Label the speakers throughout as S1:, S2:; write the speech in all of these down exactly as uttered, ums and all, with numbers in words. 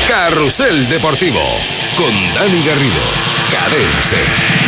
S1: Carrusel Deportivo con Dani Garrido. Cadena Ser.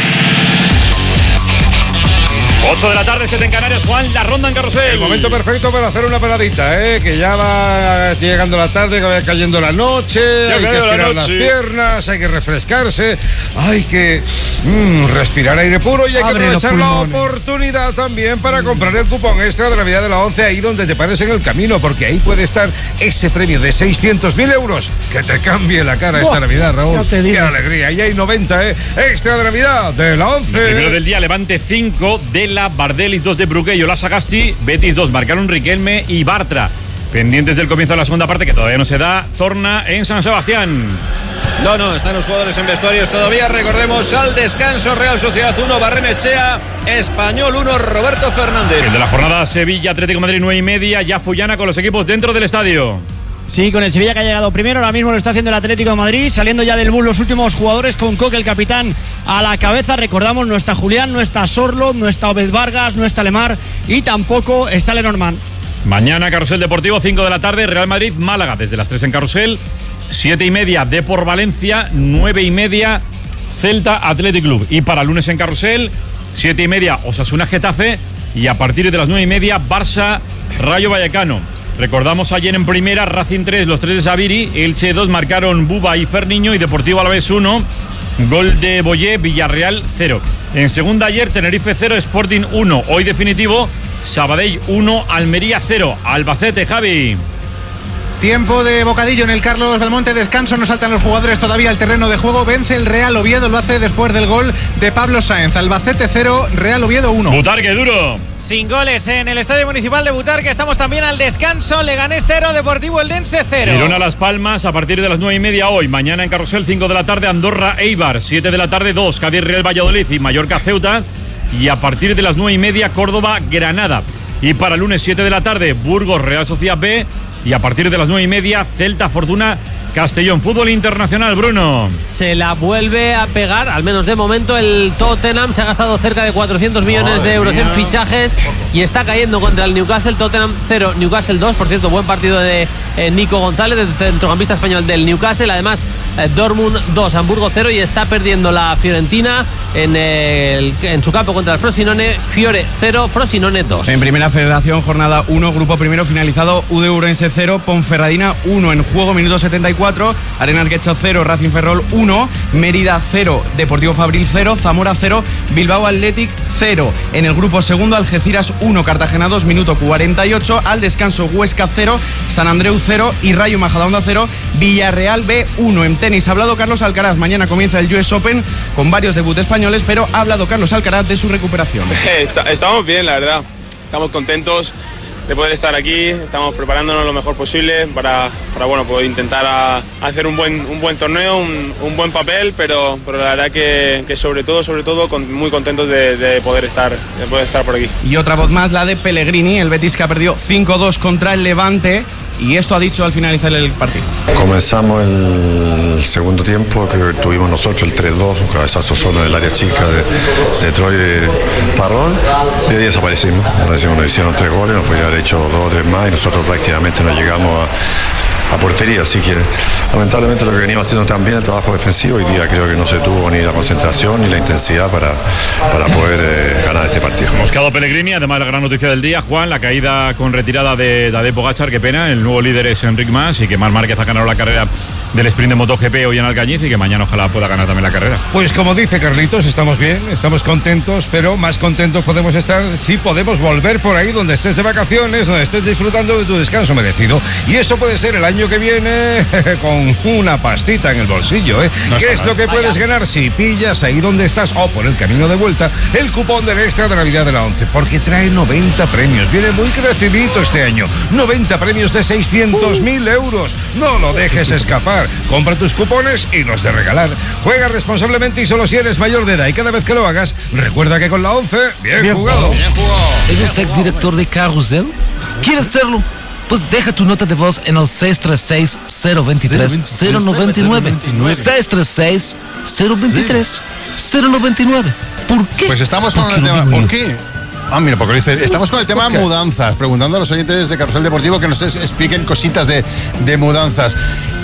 S2: ocho de la tarde, siete en Canarias. Juan, la ronda en Carrusel.
S3: El momento perfecto para hacer una peladita, ¿eh? Que ya va llegando la tarde, que va cayendo la noche. Ya hay que estirar las piernas, hay que refrescarse, hay que mmm, respirar aire puro y hay Abre que aprovechar la oportunidad también para comprar el cupón extra de Navidad de la once ahí donde te pares en el camino, porque ahí puede estar ese premio de seiscientos mil euros que te cambie la cara. Buah, esta Navidad, Raúl. Ya te digo. Qué alegría. Ahí hay noventa, ¿eh? Extra de Navidad de la once.
S2: El primero del día, Levante cinco de la Bardelis, dos de Bruguello, la Sagasti, Betis dos, marcaron Riquelme y Bartra. Pendientes del comienzo de la segunda parte, que todavía no se da, torna en San Sebastián.
S4: No, no, están los jugadores en vestuarios todavía. Recordemos al descanso, Real Sociedad uno, Barrenechea, Español uno, Roberto Fernández.
S2: El de la jornada, Sevilla, Atlético de Madrid nueve y media, ya Fullana con los equipos dentro del estadio.
S5: Sí, con el Sevilla que ha llegado primero, ahora mismo lo está haciendo el Atlético de Madrid, saliendo ya del bus los últimos jugadores con Coque, el capitán, a la cabeza. Recordamos, no está Julián, no está Sorlo, no está Obed Vargas, no está Lemar y tampoco está Lenormand.
S2: Mañana Carrusel Deportivo, cinco de la tarde, Real Madrid, Málaga, desde las tres en Carrusel, siete y media, Depor Valencia, nueve y media, Celta Athletic Club. Y para lunes en Carrusel, siete y media, Osasuna Getafe y a partir de las nueve y media, Barça Rayo Vallecano. Recordamos ayer en primera, Racing tres, los tres de Xaviri, Elche dos, marcaron Buba y Ferniño y Deportivo Alavés uno, gol de Boyé, Villarreal cero. En segunda ayer, Tenerife cero, Sporting uno, hoy definitivo, Sabadell uno, Almería cero, Albacete, Javi.
S6: Tiempo de bocadillo en el Carlos Belmonte, descanso, no saltan los jugadores todavía al terreno de juego, vence el Real Oviedo, lo hace después del gol de Pablo Sáenz. Albacete cero, Real Oviedo uno.
S2: Butarque duro.
S5: Sin goles en el Estadio Municipal de Butarque, estamos también al descanso, Leganés cero, Deportivo Eldense cero.
S2: Girona Las Palmas a partir de las nueve y media hoy, mañana en Carrusel cinco de la tarde, Andorra Eibar, siete de la tarde dos, Cádiz Real Valladolid y Mallorca Ceuta y a partir de las nueve y media Córdoba Granada. Y para lunes siete de la tarde, Burgos Real Sociedad B y a partir de las nueve y media Celta Fortuna Castellón. Fútbol internacional, Bruno.
S7: Se la vuelve a pegar, al menos de momento, el Tottenham. Se ha gastado cerca de cuatrocientos millones Madre de euros mía. en fichajes y está cayendo contra el Newcastle. Tottenham cero, Newcastle dos. Por cierto, buen partido de eh, Nico González, el centrocampista español del Newcastle. Además, eh, Dortmund dos, Hamburgo cero y está perdiendo la Fiorentina en, el, en su campo contra el Frosinone. Fiore cero, Frosinone dos.
S8: En Primera Federación, jornada uno, grupo primero finalizado, U D Ourense cero, Ponferradina uno en juego, minuto setenta y cuatro. Arenas Guecho cero, Racing Ferrol uno, Mérida cero, Deportivo Fabril cero, Zamora cero, Bilbao Athletic cero. En el grupo segundo, Algeciras uno, Cartagena dos, minuto cuarenta y ocho. Al descanso, Huesca cero, San Andreu cero y Rayo Majadahonda cero, Villarreal B uno. En tenis ha hablado Carlos Alcaraz. Mañana comienza el U S Open con varios debuts españoles, pero ha hablado Carlos Alcaraz de su recuperación.
S9: Estamos bien, la verdad. Estamos contentos de poder estar aquí, estamos preparándonos lo mejor posible para, para bueno, poder intentar a, hacer un buen, un buen torneo, un, un buen papel, pero, pero la verdad que, que sobre todo, sobre todo con, muy contentos de, de, poder estar, de poder estar por aquí.
S8: Y otra voz más, la de Pellegrini, el Betis que ha perdido cinco dos contra el Levante. Y esto ha dicho al finalizar el partido.
S10: Comenzamos el segundo tiempo que tuvimos nosotros el tres dos, un cabezazo solo en el área chica de, de Troy de Parrón, y ahí desaparecimos. desaparecimos. Nos hicieron tres goles, nos podían haber hecho dos o tres más y nosotros prácticamente no llegamos a, a portería, así que lamentablemente lo que venimos haciendo también el trabajo defensivo, hoy día creo que no se tuvo ni la concentración ni la intensidad para, para poder eh, ganar este partido.
S2: Moscado Pellegrini, además la gran noticia del día, Juan, la caída con retirada de Tadej Pogačar, qué pena, el nuevo líder es Enric Mas y que Marc Márquez ha ganado la carrera del sprint de MotoGP hoy en Alcañiz y que mañana ojalá pueda ganar también la carrera.
S3: Pues como dice Carlitos, estamos bien, estamos contentos, pero más contentos podemos estar si podemos volver por ahí donde estés de vacaciones, donde estés disfrutando de tu descanso merecido. Y eso puede ser el año que viene con una pastita en el bolsillo, ¿eh? No ¿Qué es mal. Lo que puedes Vaya. ganar si pillas ahí donde estás o por el camino de vuelta el cupón del extra de Navidad de la once? Porque trae noventa premios, viene muy crecidito este año, noventa premios de seiscientos mil euros. No lo dejes escapar. Compra tus cupones y los de regalar. Juega responsablemente y solo si eres mayor de edad. Y cada vez que lo hagas, recuerda que con la once, bien, bien jugado. Bien jugado.
S11: ¿Es usted director de Carrusel? ¿Quieres serlo? Pues deja tu nota de voz en el seis tres seis, cero dos tres, cero nueve nueve. seis tres seis, cero dos tres, cero nueve nueve. ¿Por qué?
S12: Pues estamos con el tema. ¿Por qué? Ah, mira, porque dice, estamos con el tema mudanzas, preguntando a los oyentes de Carrusel Deportivo que nos es, expliquen cositas de, de mudanzas.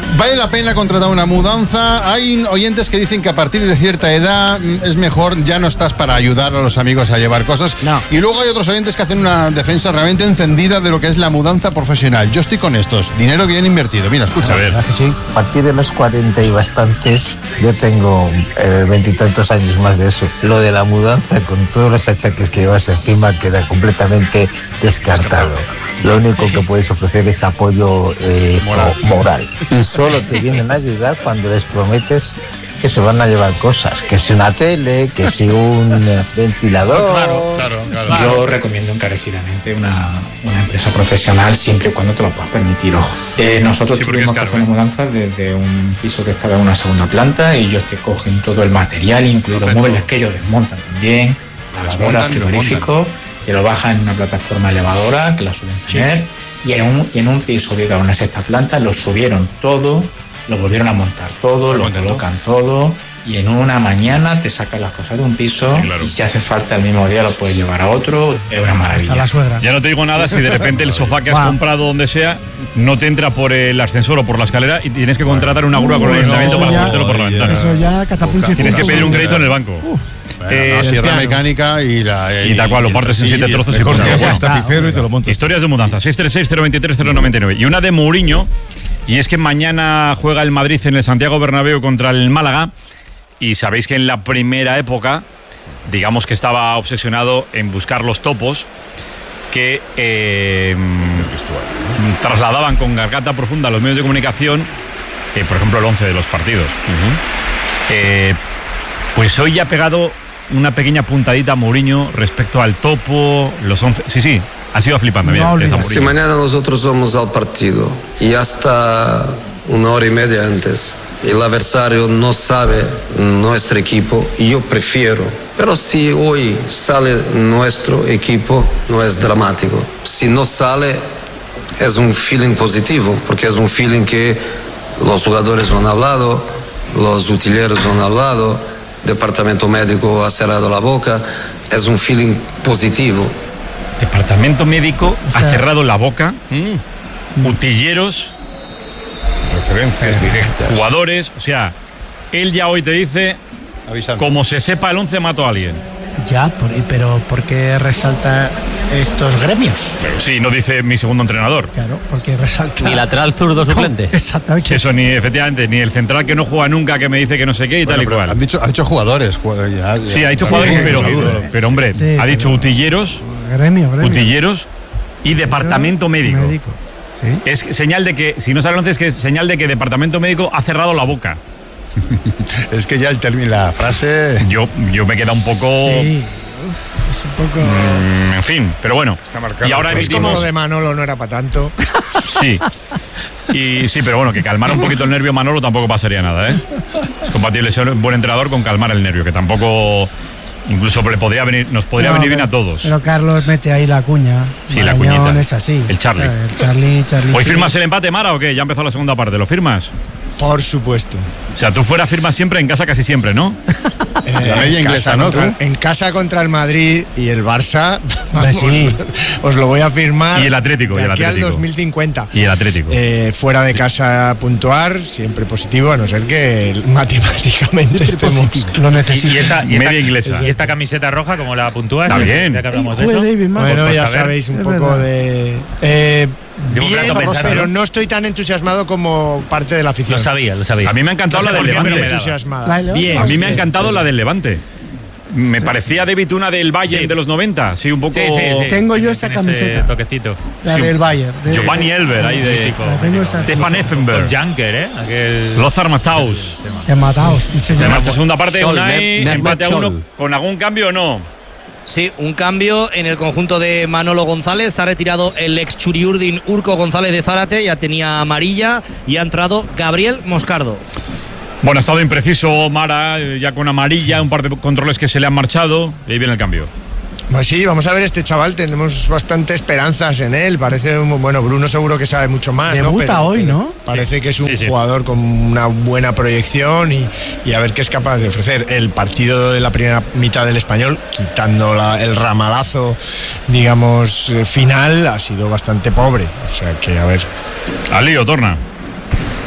S12: ¿Vale la pena contratar una mudanza? Hay oyentes que dicen que a partir de cierta edad es mejor, ya no estás para ayudar a los amigos a llevar cosas.
S5: No.
S12: Y luego hay otros oyentes que hacen una defensa realmente encendida de lo que es la mudanza profesional. Yo estoy con estos. Dinero bien invertido. Mira, escucha.
S2: A ver.
S13: A partir de los cuarenta y bastantes, yo tengo veintitantos años más de eso. Lo de la mudanza, con todos los achaques que llevas encima, queda completamente descartado. Lo único que puedes ofrecer es apoyo eh, moral. moral. Y solo te vienen a ayudar cuando les prometes que se van a llevar cosas, que si una tele, que si un ventilador.
S14: Claro, claro, claro. Yo recomiendo encarecidamente una, una empresa profesional siempre y cuando te lo puedas permitir, ojo. Eh, nosotros sí, tuvimos que hacer una mudanza desde un piso que estaba en una segunda planta y ellos te cogen todo el material, incluidos los muebles que ellos desmontan también, lavadora, frigorífico, te lo bajan en una plataforma elevadora que la suelen tener, sí. y, en un, y en un piso que era una sexta planta lo subieron todo, lo volvieron a montar todo, lo colocan todo y en una mañana te sacan las cosas de un piso, sí, claro. y si hace falta el mismo día lo puedes llevar a otro. Es una maravilla.
S5: La suegra.
S2: Ya no te digo nada si de repente el sofá que has comprado donde sea no te entra por el ascensor o por la escalera y tienes que contratar una grúa con el ayuntamiento para ponértelo por la ventana.
S5: Eso ya catapulta.
S2: Tienes que pedir un crédito en el banco. Uh.
S12: Bueno, eh, la sierra mecánica y la
S2: y, y tal cual lo partes en siete sí, trozos y
S3: con el tapicero y te lo montas.
S2: Historias de mudanza. seis tres seis, cero dos tres, cero nueve nueve. Y una de Mourinho, y es que mañana juega el Madrid en el Santiago Bernabéu contra el Málaga. Y sabéis que en la primera época, digamos que estaba obsesionado en buscar los topos que eh, trasladaban con garganta profunda a los medios de comunicación, eh, por ejemplo, el once de los partidos. Uh-huh. eh, pues hoy ya ha pegado una pequeña puntadita a Mourinho respecto al topo, los once. Sí, sí, ha sido flipando. No,
S15: bien, si mañana nosotros vamos al partido y hasta una hora y media antes el adversario no sabe nuestro equipo, yo prefiero. Pero si hoy sale nuestro equipo, no es dramático. Si no sale, es un feeling positivo, porque es un feeling que los jugadores han hablado, los utileros han hablado, el departamento médico ha cerrado la boca, es un feeling positivo.
S2: Departamento médico o sea, ha cerrado la boca, mm. utilleros,
S3: referencias directas,
S2: jugadores, o sea, él ya hoy te dice, avisando, como se sepa el once mato a alguien.
S5: Ya, por, pero ¿por qué resalta estos gremios?
S2: Pero sí, no dice mi segundo entrenador.
S5: Claro, porque resalta...
S7: Ni lateral zurdo suplente.
S5: Exactamente.
S2: Eso, ni efectivamente, ni el central que no juega nunca, que me dice que no sé qué y bueno, tal y cual.
S12: Han dicho, ha dicho jugadores. Ya, ya,
S2: sí, ha dicho jugadores, sí, pero, pero, pero hombre, sí, ha dicho pero, utilleros,
S5: gremio, gremio.
S2: utilleros y departamento médico. médico. ¿Sí? Es señal de que, si no sale el once, es que es señal de que el departamento médico ha cerrado la boca.
S12: Es que ya el término, la frase...
S2: Yo, yo me queda un poco...
S5: Sí. Uf, es un poco...
S2: Mm, en fin, pero bueno.
S3: Y ahora
S16: es como lo de Manolo, no era para tanto.
S2: Sí. Y sí, pero bueno, que calmar un poquito el nervio Manolo tampoco pasaría nada, ¿eh? Es compatible ser un buen entrenador con calmar el nervio, que tampoco... Incluso le podría venir, nos podría no, venir bien a todos.
S5: Pero Carlos mete ahí la cuña.
S2: Sí, la cuñita.
S5: Es así.
S2: El Charlie.
S5: El Charlie, Charlie.
S2: ¿Hoy firmas el empate, Mara, o qué? Ya empezó la segunda parte. ¿Lo firmas?
S16: Por supuesto.
S2: O sea, tú fuera firmas siempre, en casa casi siempre, ¿no?
S16: Eh, la ley inglesa, ¿no? Contra, en casa contra el Madrid y el Barça, vamos, sí. Os lo voy a firmar.
S2: Y el Atlético.
S16: De
S2: y el
S16: aquí
S2: Atlético.
S16: al dos mil cincuenta.
S2: Y el Atlético.
S16: Eh, fuera de casa puntuar, siempre positivo, a no ser que matemáticamente estemos...
S5: Lo necesito.
S2: Y esta, y esta, media inglesa.
S17: Y esta camiseta roja, ¿cómo la puntúas?
S2: Está bien.
S17: Ya que hablamos de eso.
S16: David, bueno, pues ya sabéis un poco verdad. de... Eh, Bien, pero no estoy tan entusiasmado como parte de la afición.
S17: Lo sabía, lo sabía.
S2: A mí me ha encantado no sé la del Levante.
S16: Entusiasmada.
S2: Bien, a mí me ha encantado la del Levante. Me sí. parecía David una del Bayern sí. de los noventa, sí, un poco.
S17: Sí, sí, sí.
S5: Tengo yo esa camiseta.
S17: Toquecito.
S5: La sí. del Bayern. De...
S2: Giovanni Elber, ahí de. Stefan Effenberg.
S17: Janker, ¿eh? Aquel...
S2: Lothar Matthaus.
S5: De Matthaus.
S2: Se marcha segunda parte, Unai, empate a uno. ¿Con algún cambio o no?
S18: Sí, un cambio en el conjunto de Manolo González. Se ha retirado el ex Churiurdin Urco González de Zárate, ya tenía amarilla, y ha entrado Gabriel Moscardo.
S2: Bueno, ha estado impreciso Mara, ya con amarilla, un par de controles que se le han marchado, y ahí viene el cambio.
S16: Pues sí, vamos a ver este chaval, tenemos bastante esperanzas en él, parece, bueno, Bruno seguro que sabe mucho más.
S5: Debuta
S16: ¿no? Pero,
S5: hoy, ¿no?
S16: Parece
S2: sí,
S16: que es un
S2: sí, sí.
S16: jugador con una buena proyección y, y a ver qué es capaz de ofrecer. El partido de la primera mitad del Español, quitando la, el ramalazo, digamos, final, ha sido bastante pobre, o sea que a ver.
S2: Al lío, torna.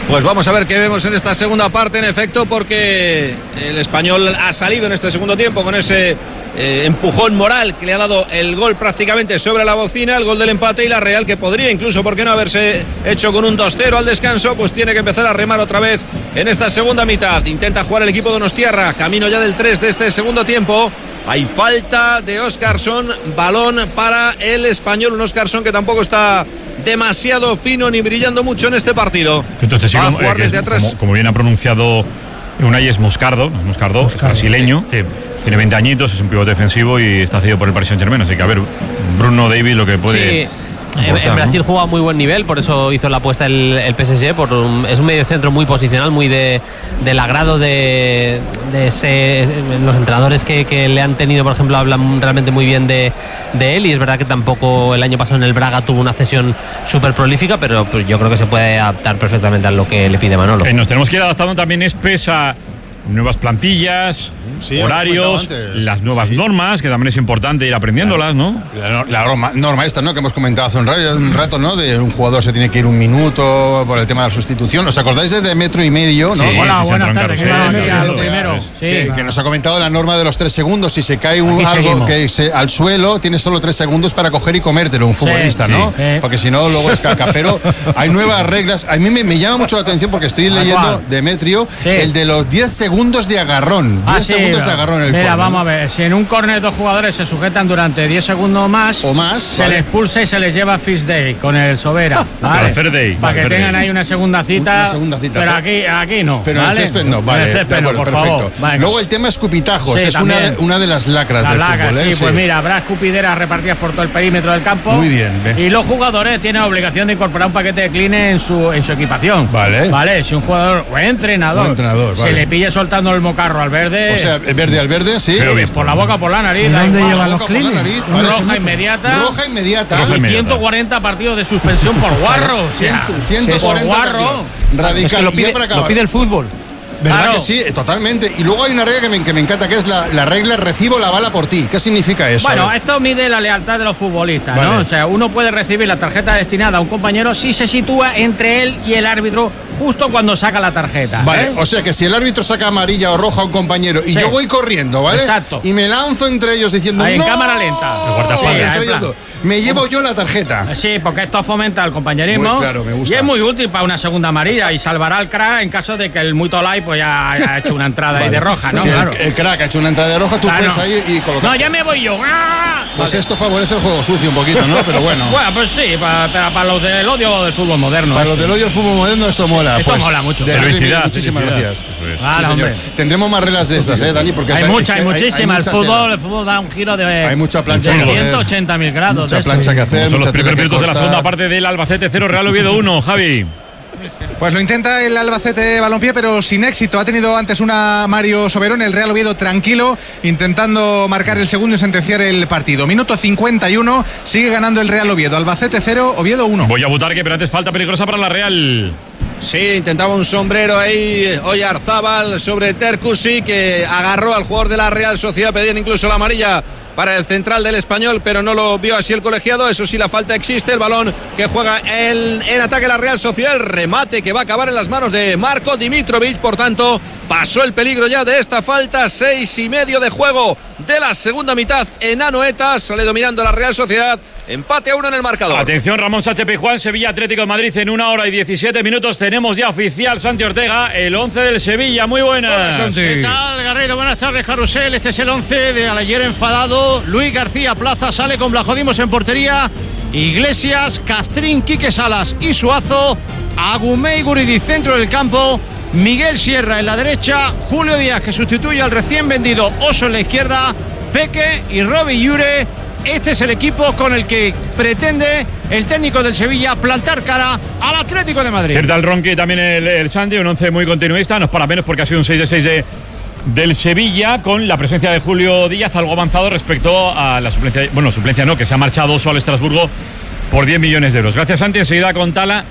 S4: Pues vamos a ver qué vemos en esta segunda parte, en efecto, porque el Español ha salido en este segundo tiempo con ese eh, empujón moral que le ha dado el gol prácticamente sobre la bocina, el gol del empate, y la Real, que podría incluso, ¿por qué no haberse hecho con un dos cero al descanso? Pues tiene que empezar a remar otra vez en esta segunda mitad. Intenta jugar el equipo de Donostiarra, camino ya del tres de este segundo tiempo. Hay falta de Óscarson, balón para el Español, un Óscarson que tampoco está demasiado fino ni brillando mucho en este partido.
S2: Entonces,
S4: va a
S2: sí,
S4: jugar
S2: eh,
S4: desde
S2: es,
S4: atrás.
S2: Como, como bien ha pronunciado Unai, es Moscardo, Moscardo, es brasileño, sí. Tiene veinte añitos, es un pivote defensivo y está cedido por el Paris Saint-Germain, así que a ver, Bruno Davies lo que puede...
S7: Sí. En, en Brasil, ¿no?, juega a muy buen nivel, por eso hizo la apuesta el, el P S G. Por un, es un mediocentro muy posicional, muy de, del agrado de, de ese, los entrenadores que, que le han tenido, por ejemplo, hablan realmente muy bien de, de él. Y es verdad que tampoco el año pasado en el Braga tuvo una cesión súper prolífica, pero pues, yo creo que se puede adaptar perfectamente a lo que le pide Manolo.
S2: Eh, nos tenemos que ir adaptando también, es pesa nuevas plantillas, sí, horarios, las nuevas sí. normas, que también es importante ir aprendiéndolas, ¿no?
S12: La, la norma, norma esta, ¿no?, que hemos comentado hace un rato, un rato, ¿no?, de un jugador se tiene que ir un minuto por el tema de la sustitución. ¿Os acordáis de metro y medio, no?
S5: Sí, Hola,
S12: sí,
S5: buenas tardes.
S12: Primero. Sí, que, claro. que nos ha comentado la norma de los tres segundos. Si se cae un, algo que se, al suelo, tienes solo tres segundos para coger y comértelo, un futbolista, sí, ¿no? Sí. Porque si no, luego es caca. Pero hay nuevas reglas. A mí me, me llama mucho la atención porque estoy leyendo Demetrio, sí. el de los diez segundos de agarrón. diez
S5: ah, sí,
S12: segundos de agarrón en el
S5: Mira,
S12: corner,
S5: vamos
S12: ¿no?
S5: a ver. Si en un córner dos jugadores se sujetan durante diez segundos más,
S12: o más,
S5: se
S12: vale.
S5: les expulsa y se les lleva Fish Day con el Sobera. ¿Vale?
S2: Fair day,
S5: para que tengan day. ahí una segunda cita.
S12: Una segunda cita.
S5: Pero aquí, aquí no.
S12: Pero
S5: ¿vale?
S12: en el césped no, vale.
S5: En el césped
S12: de acuerdo,
S5: no, por
S12: perfecto.
S5: favor.
S12: Luego el tema escupitajos. Sí, es una, una de las lacras
S5: las
S12: del
S5: lacras,
S12: fútbol, ¿eh?
S5: Sí,
S12: sí,
S5: pues mira, habrá escupideras repartidas por todo el perímetro del campo.
S12: Muy bien. Ve.
S5: Y los jugadores tienen obligación de incorporar un paquete de clean en su, en su equipación.
S12: Vale.
S5: Vale, si un jugador o entrenador,
S12: o entrenador
S5: se
S12: vale.
S5: le pilla soltando el mocarro al verde.
S12: O sea, el verde al verde, sí.
S5: sí por la boca, por la nariz.
S12: ¿Y dónde lleva los clean?
S5: Vale, roja inmediata.
S12: Roja inmediata.
S5: Roja inmediata. ciento cuarenta partidos de suspensión por guarro. O sea,
S12: ciento cuarenta
S5: por guarro.
S12: Radical.
S7: Es que lo, pide, lo pide el fútbol.
S12: ¿Verdad
S5: claro.
S12: que sí? Totalmente. Y luego hay una regla que me, que me encanta, que es la, la regla recibo la bala por ti. ¿Qué significa eso?
S5: Bueno, esto mide la lealtad de los futbolistas, vale. ¿no? O sea, uno puede recibir la tarjeta destinada a un compañero si se sitúa entre él y el árbitro justo cuando saca la tarjeta.
S12: Vale,
S5: ¿eh?
S12: o sea que si el árbitro saca amarilla o roja a un compañero y
S5: sí.
S12: yo voy corriendo, ¿vale?
S5: Exacto.
S12: Y me lanzo entre ellos diciendo
S5: ahí,
S12: ¡no!
S5: en cámara lenta.
S12: Sí, entre ellos dos. Me llevo yo la tarjeta.
S5: Sí, porque esto fomenta el compañerismo.
S12: Muy claro, me gusta.
S5: Y es muy útil para una segunda amarilla y salvará al crack en caso de que el muy tolai pues ya haya hecho una entrada vale. ahí de roja, ¿no?
S12: Si
S5: claro.
S12: el, el crack ha hecho una entrada de roja, tú claro. puedes ir y colocar.
S5: No, ya me voy yo. ¡Ah!
S12: Pues vale. esto favorece el juego sucio un poquito, ¿no? Pero bueno.
S5: Bueno, pues sí, para, para, para los del odio del fútbol moderno.
S12: Para los del odio del fútbol moderno esto mola.
S5: Esto
S12: pues,
S5: mola mucho.
S12: De
S2: felicidad,
S12: muchísimas
S2: felicidad.
S12: gracias.
S2: Eso es.
S5: Claro,
S12: sí, tendremos más reglas de estas, ¿eh, Dani? Porque
S5: hay muchas, hay,
S12: hay
S5: muchísimas. El fútbol,
S12: tela.
S5: el fútbol da un giro de,
S12: hay mucha plancha
S5: de ciento ochenta mil grados.
S12: Mucha plancha que hacer.
S2: Son los primeros minutos de la segunda parte del Albacete cero, Real Oviedo uno, Javi.
S6: Pues lo intenta el Albacete Balompié, pero sin éxito. Ha tenido antes una Mario Soberón, el Real Oviedo tranquilo, intentando marcar el segundo y sentenciar el partido. Minuto cincuenta y uno, sigue ganando el Real Oviedo. Albacete cero, Oviedo uno.
S2: Voy a Butarque, pero antes falta peligrosa para la Real.
S4: Sí, intentaba un sombrero ahí Oyarzábal sobre Tercusi, que agarró al jugador de la Real Sociedad, pedían incluso la amarilla para el central del Español, pero no lo vio así el colegiado. Eso sí, la falta existe. El balón que juega el, en ataque la Real Sociedad, el remate que va a acabar en las manos de Marko Dimitrovic. Por tanto, pasó el peligro ya de esta falta. Seis y medio de juego de la segunda mitad en Anoeta. Sale dominando la Real Sociedad. Empate a uno en el marcador.
S2: Atención, Ramón Sánchez Pizjuán, Sevilla Atlético de Madrid en una hora y diecisiete minutos. Tenemos ya oficial Santi Ortega, el once del Sevilla. Muy buenas.
S5: Hola, ¿qué tal, Garrido? Buenas tardes, Carrusel. Este es el once de ayer enfadado. Luis García Plaza sale con Blajodimos en portería. Iglesias, Castrín, Quique Salas y Suazo. Agumey Guridi centro del campo. Miguel Sierra en la derecha. Julio Díaz, que sustituye al recién vendido Oso en la izquierda. Peque y Robbie Llure. Este es el equipo con el que pretende el técnico del Sevilla plantar cara al Atlético de Madrid.
S2: Cierta el Ronqui, también el, el Santi, un once muy continuista. No es para menos porque ha sido un seis de seis de, del Sevilla, con la presencia de Julio Díaz algo avanzado respecto a la suplencia. Bueno, suplencia no, que se ha marchado Oso al Estrasburgo por diez millones de euros. Gracias, Santi. Enseguida con Tala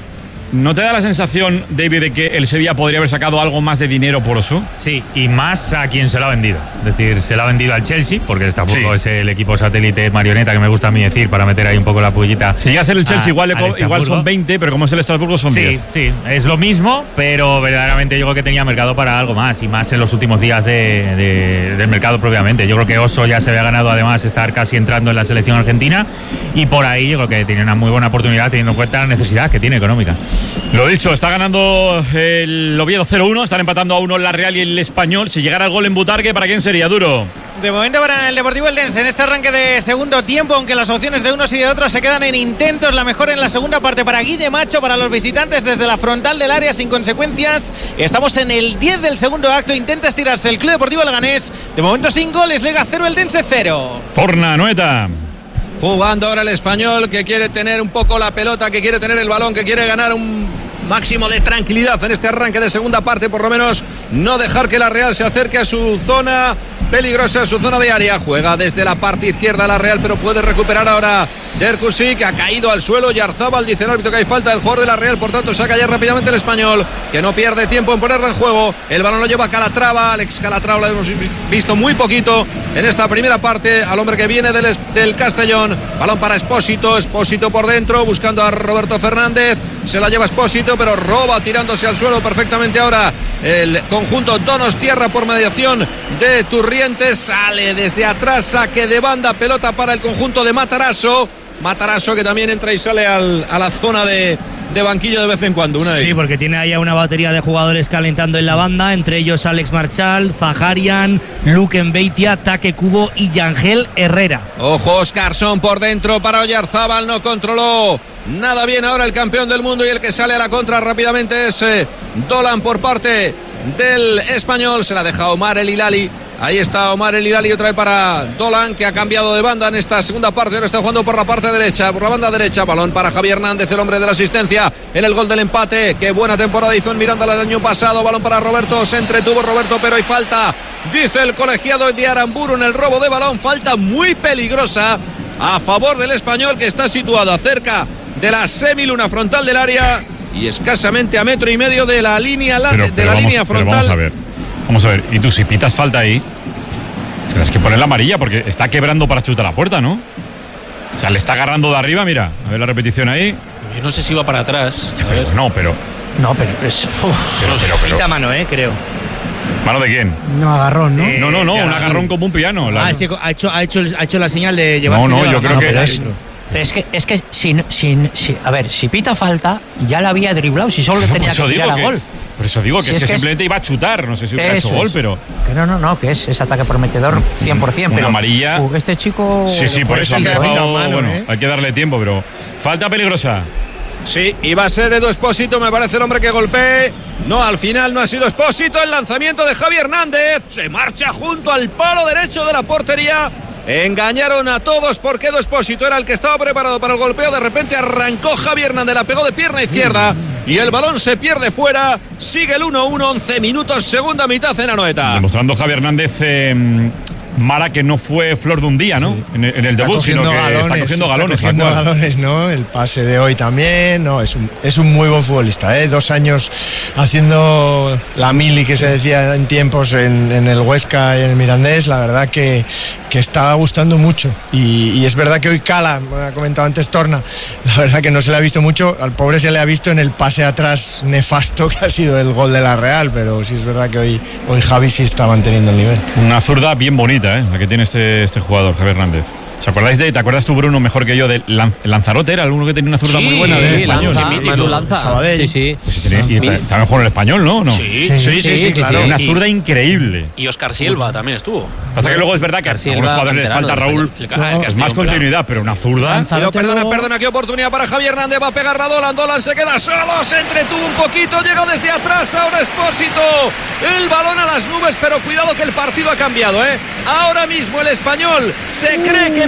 S2: ¿No te da la sensación, David, de que el Sevilla podría haber sacado algo más de dinero por Oso?
S17: Sí, y más a quien se lo ha vendido. Es decir, se lo ha vendido al Chelsea, porque el Estrasburgo sí. es el equipo satélite marioneta que me gusta a mí decir, para meter ahí un poco la pullita.
S2: Si llega a ser el Chelsea, a, igual, igual son veinte, pero como es el Estrasburgo son
S17: sí,
S2: diez.
S17: Sí, es lo mismo, pero verdaderamente yo creo que tenía mercado para algo más, y más en los últimos días de, de, del mercado propiamente. Yo creo que Oso ya se había ganado además estar casi entrando en la selección argentina, y por ahí yo creo que tiene una muy buena oportunidad teniendo en cuenta la necesidad que tiene económica.
S2: Lo dicho, está ganando el Oviedo cero uno, están empatando a uno la Real y el Español. Si llegara el gol en Butarque, ¿para quién sería, Duro?
S19: De momento para el Deportivo Eldense en este arranque de segundo tiempo, aunque las opciones de unos y de otros se quedan en intentos. La mejor en la segunda parte para Guille Macho, para los visitantes desde la frontal del área sin consecuencias. Estamos en el diez del segundo acto, intenta estirarse el Club Deportivo Leganés. De momento sin goles, Lega cero, Eldense cero.
S2: Forna, Noeta.
S4: Jugando ahora el Español, que quiere tener un poco la pelota, que quiere tener el balón, que quiere ganar un máximo de tranquilidad en este arranque de segunda parte, por lo menos no dejar que la Real se acerque a su zona peligrosa, a su zona de área. Juega desde la parte izquierda la Real, pero puede recuperar ahora Derkusi, que ha caído al suelo. Yarzábal dice el árbitro que hay falta del jugador de la Real, por tanto saca ya rápidamente el Español, que no pierde tiempo en ponerla en juego. El balón lo lleva Calatrava, Alex Calatrava, lo hemos visto muy poquito en esta primera parte, al hombre que viene del, del Castellón. Balón para Espósito, Espósito por dentro, buscando a Roberto Fernández, se la lleva Espósito, pero roba tirándose al suelo perfectamente ahora el conjunto Donostiarra por mediación de Turrientes. Sale desde atrás, saque de banda, pelota para el conjunto de Matarazzo. Matarazzo que también entra y sale al, a la zona de, de banquillo de vez en cuando. Una
S18: sí, porque tiene ahí una batería de jugadores calentando en la banda, entre ellos Alex Marchal, Zaharian, Luke Mbeitia, Take Kubo y Yangel Herrera.
S4: Ojo, Oscarson por dentro para Oyarzábal, no controló nada bien ahora el campeón del mundo, y el que sale a la contra rápidamente es eh, Dolan por parte del Español. Se la deja Omar El Hilali. Ahí está Omar El Hilali otra vez para Dolan, que ha cambiado de banda en esta segunda parte. Ahora está jugando por la parte derecha, por la banda derecha. Balón para Javier Hernández, el hombre de la asistencia en el gol del empate. Qué buena temporada hizo en Miranda el año pasado. Balón para Roberto, se entretuvo Roberto, pero hay falta, dice el colegiado de Aramburu en el robo de balón. Falta muy peligrosa a favor del Español, que está situado cerca de la semiluna frontal del área y escasamente a metro y medio de la línea,
S2: pero,
S4: de
S2: pero
S4: la
S2: vamos,
S4: línea frontal.
S2: Vamos a ver, vamos a ver. Y tú, si pitas falta ahí, tienes que poner la amarilla, porque está quebrando para chutar la puerta, ¿no? O sea, le está agarrando de arriba, mira. A ver la repetición ahí.
S20: Yo no sé si iba para atrás.
S2: Ya, pero no, pero.
S19: No, pero es.
S2: Pero, pero, pero.
S18: Quita mano, eh, creo.
S2: ¿Mano de quién?
S5: No, agarrón, ¿no?
S2: Eh, no, no, no, un agarrón como un piano.
S18: La... Ah, sí, ha hecho, ha, hecho, ha hecho la señal de llevarse.
S2: No, no, yo creo
S18: no,
S2: que.
S20: Es, es que, es que si, si, si, a ver, si pita falta, ya la había driblado, si solo le tenía que tirar a
S2: que,
S20: gol.
S2: Por eso digo que
S20: si
S2: es,
S20: es
S2: que,
S20: que
S2: simplemente
S20: es,
S2: iba a chutar, no sé si hubiera hecho gol,
S20: es.
S2: pero.
S20: Que no, no, no, que es, es ataque prometedor cien por ciento.
S2: Una
S20: pero
S2: amarilla.
S20: Uh, este chico.
S2: Sí, sí, por, por eso,
S20: eso
S2: mano,
S20: mano,
S2: bueno,
S20: ¿eh?
S2: hay que darle tiempo, pero. Falta peligrosa.
S4: Sí, iba a ser Edu Espósito, me parece el hombre que golpee. No, al final no ha sido Espósito. El lanzamiento de Javi Hernández se marcha junto al palo derecho de la portería. Engañaron a todos porque Edu Espósito era el que estaba preparado para el golpeo. De repente arrancó Javi Hernández, la pegó de pierna izquierda y el balón se pierde fuera. Sigue el uno uno, once minutos, segunda mitad en Anoeta.
S2: Demostrando Javi Hernández, eh, Mara, que no fue flor de un día, ¿no? Sí. En, en el debut, sino que
S16: galones,
S2: está cogiendo
S16: está
S2: galones.
S16: Cogiendo galones, ¿no? El pase de hoy también, no, es un, es un muy buen futbolista, ¿eh? Dos años haciendo la mili que se decía en tiempos en, en el Huesca y en el Mirandés, la verdad que, que está gustando mucho. Y, y es verdad que hoy Cala, me ha comentado antes Torna, la verdad que no se le ha visto mucho, al pobre se le ha visto en el pase atrás nefasto que ha sido el gol de la Real, pero sí es verdad que hoy, hoy Javi sí está manteniendo el nivel.
S2: Una zurda bien bonita, ¿eh? La que tiene este, este jugador, Javier Hernández. ¿Os acordáis de, te acuerdas tú, Bruno, mejor que yo, de Lan, Lanzarote? Era alguno que tenía una zurda
S7: sí,
S2: muy buena del
S7: sí,
S2: Español.
S7: Lanza,
S2: sí,
S7: Manu Lanza.
S2: Sabadell.
S7: Sí, sí.
S2: Pues sí tenía, y también jugó en el Español, ¿no? ¿no?
S20: Sí,
S2: sí,
S20: sí,
S2: sí, sí, claro. Una zurda y, increíble.
S20: Y Oscar Silva también estuvo.
S2: Pasa que luego es verdad que a algunos jugadores les falta, Raúl, el, el, el, es más continuidad, pero una zurda.
S4: Pero perdona, perdona, qué oportunidad para Javier Hernández. Va a pegar a Dolan. Dolan se queda solo, se entretuvo un poquito, llega desde atrás. Ahora Espósito. El balón a las nubes, pero cuidado que el partido ha cambiado, ¿eh? Ahora mismo el Español se cree que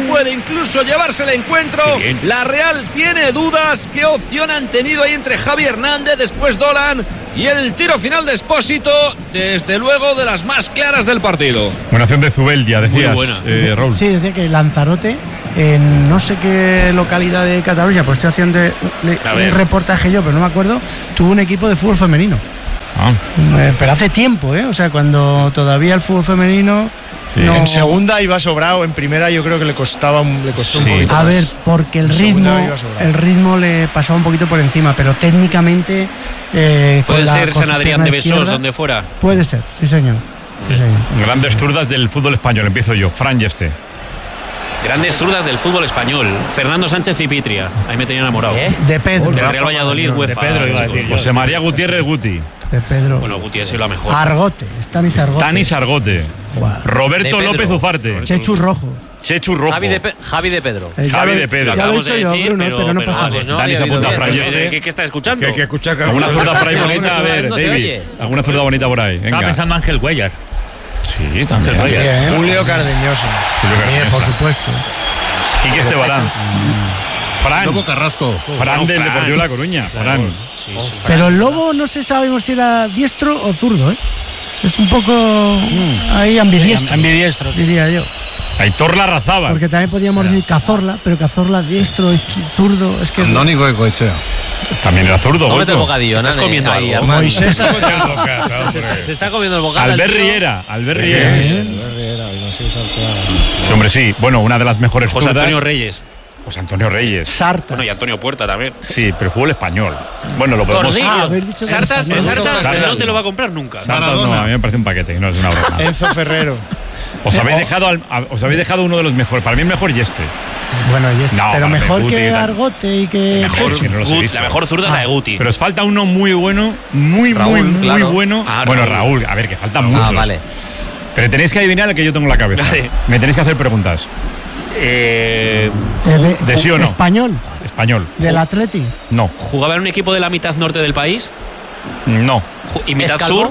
S4: puede incluso llevarse el encuentro. La Real tiene dudas. ¿Qué opción han tenido ahí entre Javi Hernández, después Dolan y el tiro final de Expósito? Desde luego de las más claras del partido.
S2: Buena acción de Zubeldia, decías, eh, Raúl.
S21: Sí, decía que Lanzarote, en no sé qué localidad de Cataluña, pues estoy haciendo de, de, un reportaje yo, pero no me acuerdo, tuvo un equipo de fútbol femenino.
S2: Ah.
S21: Eh, pero hace tiempo, ¿eh? O sea, cuando todavía el fútbol femenino...
S16: Sí. No... En segunda iba sobrado, en primera yo creo que le costaba le costó sí. un poquito
S21: A
S16: más.
S21: ver, porque el ritmo el ritmo le pasaba un poquito por encima, pero técnicamente eh,
S22: puede
S21: la,
S22: ser San Adrián de Besós, donde fuera.
S21: Puede ser, sí señor. Sí, señor.
S2: Grandes zurdas del fútbol español, empiezo yo. Fran Yeste.
S22: Grandes zurdas del fútbol español. Fernando Sánchez y Pitria. Ahí me tenía enamorado.
S21: ¿Eh? De Pedro.
S22: Del Real Valladolid, UEFA.
S2: De Pedro, iba a decir. José María Gutiérrez Guti.
S21: De Pedro.
S22: Bueno, Guti ha sido la mejor.
S21: Argote. Stanis Argote.
S2: Stanis Argote. Wow. Roberto López Ufarte.
S21: Chechu Rojo.
S2: Chechu Rojo.
S22: Javi de, Pe Javi de Pedro.
S21: Eh,
S2: Javi de Pedro.
S22: Lo acabamos de decir,
S21: yo, Bruno,
S22: pero,
S21: pero no
S22: pero,
S21: pasa
S22: pero,
S21: nada.
S22: no,
S2: Dani se apunta a Fran
S22: Yeste. ¿Qué, ¿Qué está escuchando?
S3: Que hay que escuchar.
S2: ¿Alguna zurda por ahí bonita? A ver, David. ¿Alguna zurda bonita por ahí? Venga.
S17: Estaba pensando Ángel Cuellar.
S2: Sí, Ángel Cuellar.
S16: Julio Cardeñoso.
S2: Julio Cardeñoso.
S21: Por supuesto.
S2: Quique Estebarán. Fran.
S12: Lobo Carrasco.
S2: Fran del Deportivo de La Coruña. Fran.
S22: Sí, sí,
S21: pero el Lobo no se sabe si era diestro o zurdo, ¿eh? Es un poco mm. ahí ambidiestro.
S5: Ambidiestro,
S21: diría yo.
S2: Aitor Larrazábal.
S21: Porque también podríamos decir Cazorla, pero Cazorla diestro, es zurdo, es que...
S12: Andónico de Goitea.
S2: También era zurdo.
S22: No metes el bocadillo, ¿estás comiendo
S21: ahí,
S22: algo?
S21: Moisés
S22: se, se está comiendo el bocadillo.
S2: Albert Riera. Albert Riera.
S16: Albert Riera, no sé,
S2: sí, hombre, sí. Bueno, una de las mejores
S22: José
S2: zurdas.
S22: Antonio Reyes.
S2: José Antonio Reyes.
S21: Sartas.
S22: Bueno, y Antonio Puerta también.
S2: Sí, pero fútbol español. Bueno, lo podemos...
S21: Ah,
S22: Sartas, Sartas no te lo va a comprar nunca.
S2: Sartas no, a mí me parece un paquete, no es una broma.
S16: Enzo Ferrero.
S2: Os habéis dejado al, a, os habéis dejado uno de los mejores. Para mí el mejor Yeste.
S21: Bueno, Yeste,
S2: no,
S21: pero mejor
S2: Guti,
S21: que
S2: la,
S21: Argote y que
S2: mejor, que no los he visto.
S22: La mejor zurda es ah. la de Guti.
S2: Pero os falta uno muy bueno, muy, Raúl, muy, claro. muy bueno. Ah, bueno, Raúl. Raúl, a ver, que faltan ah, muchos.
S21: Vale.
S2: Pero tenéis que adivinar el que yo tengo en la cabeza. Vale. Me tenéis que hacer preguntas.
S22: Eh,
S21: de,
S2: ¿De sí o no?
S21: Español.
S2: Español.
S21: ¿Del Atleti?
S2: No.
S22: ¿Jugaba en un equipo de la mitad norte del país?
S2: No.
S22: ¿Y mitad sur?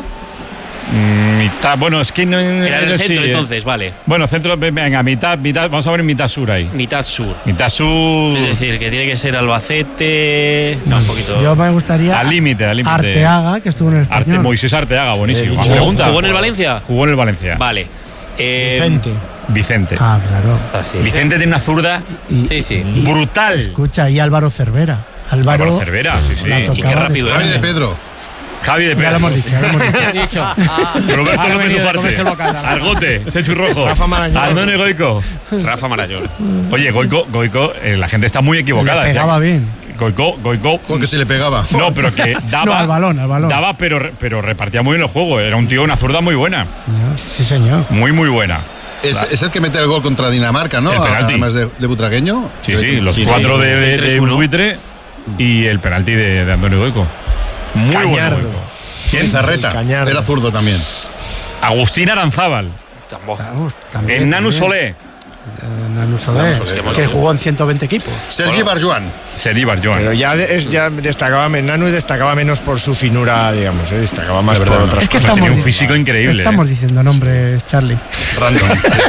S2: Mitad, bueno, es que no.
S22: Era en el
S2: sí,
S22: centro, entonces, vale.
S2: Bueno, centro, venga, mitad, mitad, vamos a ver mitad sur ahí.
S22: Mitad sur.
S2: Mitad sur.
S22: Es decir, que tiene que ser Albacete. No, un poquito.
S21: Yo me gustaría.
S2: Al límite, al límite.
S21: Arteaga, que estuvo en el Español.
S2: Arte, Moisés Arteaga, buenísimo.
S22: ¿Jugó, pregunta. ¿Jugó en el Valencia?
S2: Jugó en el Valencia.
S22: Vale. Eh,
S21: Vicente.
S2: Vicente.
S21: Ah, claro.
S22: Ah, sí.
S2: Vicente tiene una zurda
S21: y,
S22: sí, sí.
S21: Y,
S2: brutal.
S21: Escucha, y Álvaro Cervera. Álvaro,
S2: Álvaro Cervera, sí, sí.
S22: Y qué rápido.
S12: Javi de Pedro.
S2: Javi de Pedro.
S21: Ya lo hemos dicho, ya lo hemos dicho.
S2: Roberto López Ufarte. Argote, Chechu Rojo.
S16: Rafa Marañón.
S2: Andone Goico.
S22: Rafa Marañón.
S2: Oye, Goico, Goico, eh, la gente está muy equivocada.
S21: Le pegaba
S2: ¿sí?
S21: bien.
S2: Goico, Goico.
S12: Porque se le pegaba.
S2: No, pero que daba.
S21: No, al balón, al balón.
S2: Daba, pero, pero repartía muy bien el juego. Era un tío, una zurda muy buena.
S21: Sí, señor.
S2: Muy, muy buena.
S12: Es, es el que mete el gol contra Dinamarca, ¿no?
S2: El penalti.
S12: Además de, de Butragueño.
S2: Sí, sí, los
S22: sí,
S2: cuatro
S22: sí.
S2: de, de, de Buitre y el penalti de, de Antonio Goico. Muy
S16: Cañardo.
S2: bueno.
S12: ¿Quién? Zarreta. Era zurdo también.
S2: Agustín Aranzábal.
S21: También,
S2: en Nanu
S21: también.
S2: Solé.
S21: Eh, Nanu Solé, que jugó en ciento veinte equipos.
S12: Sergi Barjuan.
S2: Sergi Barjuan.
S16: Pero ya, es, ya destacaba, Nanu destacaba menos por su finura, digamos, ¿eh? Destacaba más por otras
S21: es que
S16: cosas.
S2: Tenía un físico increíble.
S21: Estamos
S2: eh.
S21: diciendo nombres, Charlie.
S12: Random.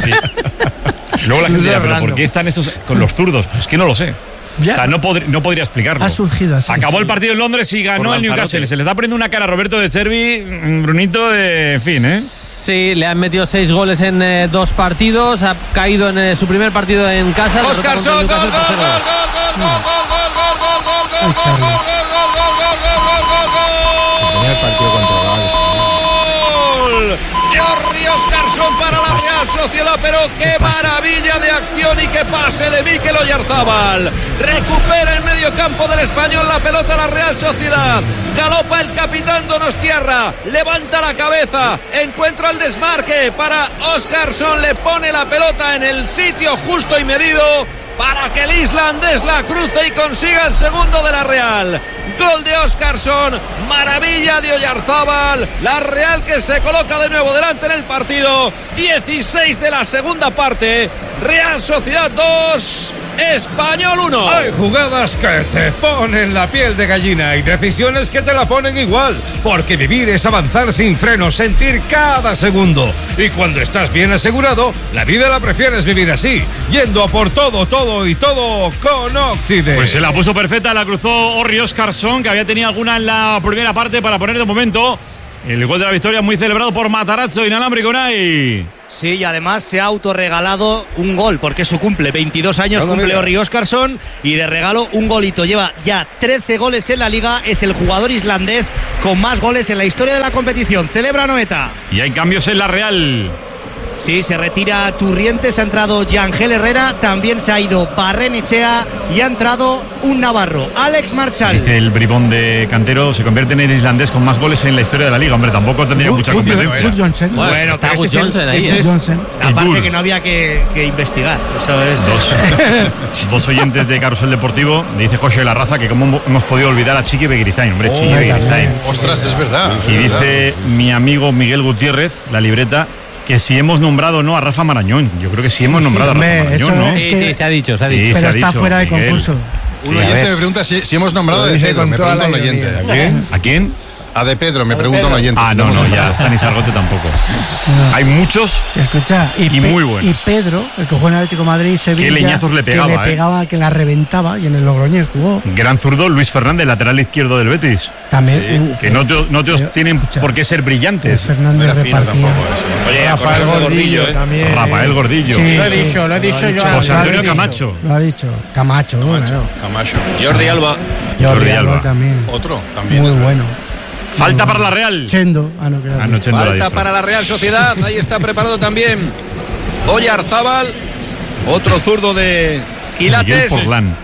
S2: Luego la gente dirá, ¿pero por qué están estos con los zurdos? Pues que no lo sé.
S21: Ya.
S2: O sea, no, pod no podría explicarlo.
S21: Ha surgido así.
S2: Acabó
S21: sí.
S2: el partido en Londres y ganó el Newcastle. Se le está poniendo una cara a Roberto de Cervi, Brunito, de en fin, ¿eh?
S7: Sí, le han metido seis goles en eh, dos partidos. Ha caído en eh, su primer partido en casa.
S4: Oscarson, gol, gol, gol, gol, gol, gol, gol, gol, gol, gol, gol, gol,
S16: Tenía el partido controlado.
S4: Jordi Oscarson para la Real Sociedad, pero qué maravilla de acción y qué pase de Mikel Oyarzábal. Recupera el medio campo del Español la pelota la Real Sociedad. Galopa el capitán Donostiarra, levanta la cabeza, encuentra el desmarque para Oscarson, le pone la pelota en el sitio justo y medido para que el islandés la cruce y consiga el segundo de la Real. Gol de Oscarson, maravilla de Oyarzábal, la Real que se coloca de nuevo delante en el partido. dieciséis de la segunda parte, Real Sociedad dos, Español uno.
S3: Hay jugadas que te ponen la piel de gallina y decisiones que te la ponen igual, porque vivir es avanzar sin frenos, sentir cada segundo. Y cuando estás bien asegurado, la vida la prefieres vivir así, yendo a por todo, todo y todo con Occident.
S2: Pues se la puso perfecta, la cruzó Orri Óscarsson, que había tenido alguna en la primera parte para poner de momento el gol de la victoria, muy celebrado por Matarazzo inalámbrico Unai.
S18: Sí, y además se ha autorregalado un gol, porque es su cumple, veintidós años, cumple Orri Óscarsson, y de regalo un golito. Lleva ya trece goles en la Liga, es el jugador islandés con más goles en la historia de la competición. Celebra Noeta.
S2: Y hay cambios en la Real.
S18: Sí, se retira Turrientes, ha entrado Yangel Herrera, también se ha ido Barrenechea y ha entrado un navarro, Alex Marchal.
S2: Dice el bribón de Cantero, se convierte en el islandés con más goles en la historia de la Liga. Hombre, tampoco tendría
S21: Good,
S2: mucha
S21: Good
S2: competencia.
S21: Good Johnson.
S18: Bueno, bueno,
S7: está
S18: pero
S7: Good
S18: ese es,
S7: Johnson
S18: el,
S7: ahí,
S18: ese
S7: ¿eh?
S18: es
S21: Johnson.
S18: la
S2: Y
S18: parte
S2: Bull.
S18: que no había que, que investigar. Eso es.
S2: Dos, dos oyentes de Carrusel Deportivo, dice José de la Raza, que cómo hemos podido olvidar a Chiqui Begiristain. Hombre,
S12: Oh,
S2: Chiqui Begiristain.
S12: Ostras, es verdad.
S2: Y
S12: es
S2: dice
S12: verdad.
S2: mi amigo Miguel Gutiérrez, la libreta, que si hemos nombrado o no a Rafa Marañón. Yo creo que sí hemos nombrado a Rafa
S21: hombre,
S2: Marañón,
S21: eso
S2: ¿no?
S21: es
S7: Sí,
S21: que-
S7: sí, se ha dicho, se ha
S2: Sí,
S7: dicho.
S2: se
S21: pero
S2: ha
S21: está
S2: dicho,
S21: fuera de
S2: Miguel.
S21: concurso.
S12: Un
S21: Sí, a
S12: oyente
S21: ver.
S12: me pregunta si, si hemos nombrado a
S16: Lo
S12: De
S16: dice
S12: Pedro.
S16: con
S12: Me
S16: toda
S12: pregunta un
S16: la
S12: oyente.
S16: ironía.
S2: ¿A quién? ¿A quién?
S12: A De Pedro, me pregunta un oyente.
S2: Ah,
S12: si
S2: no,
S12: hemos
S2: no,
S12: nombrado.
S2: ya Stanis Argote tampoco.
S21: No.
S2: Hay muchos.
S21: Escucha, y,
S2: Y
S21: Pe-
S2: muy buenos.
S21: y Pedro, el que jugó en Atlético de Madrid, Sevilla,
S2: leñazos le pegaba,
S21: que
S2: ¿eh?
S21: le pegaba, que la reventaba, y en el Logroñés jugó
S2: Gran zurdo, Luis Fernández, lateral izquierdo del Betis.
S21: también. uh,
S2: Que no, te- no te-
S21: pero,
S2: tienen
S21: escucha,
S2: por qué ser
S21: que
S2: brillantes.
S21: Fernández
S12: No era fino
S21: repartía.
S12: tampoco eso.
S4: Oye,
S16: Rafael
S4: acordaos de
S16: Gordillo
S4: ¿eh?
S16: también.
S2: Rafael Gordillo.
S21: Sí, Lo he sí, dicho, lo he dicho yo.
S2: José
S21: lo ha
S2: Antonio
S21: dicho.
S2: Camacho.
S21: Lo ha dicho. Camacho, claro.
S12: Camacho.
S4: Jordi Alba.
S21: Jordi
S2: Jordi
S21: Alba
S2: Alba.
S21: también.
S12: Otro, también.
S21: Muy bueno.
S2: Falta para la Real.
S21: Chendo. Ah, no, que era
S2: Ah, no, Chendo lo ha
S4: Falta
S2: dicho.
S4: para la Real Sociedad. Ahí está preparado también Oyarzábal, otro zurdo de
S2: Miguel
S4: Quilates.
S2: Porlán.